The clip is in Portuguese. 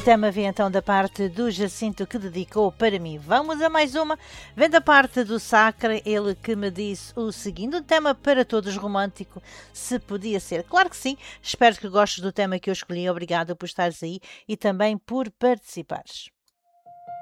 tema vem então da parte do Jacinto, que dedicou para mim. Vamos a mais uma. Vem da parte do Sacra, ele que me disse o seguinte: um tema para todos romântico, se podia ser. Claro que sim. Espero que gostes do tema que eu escolhi. Obrigada por estares aí e também por participares.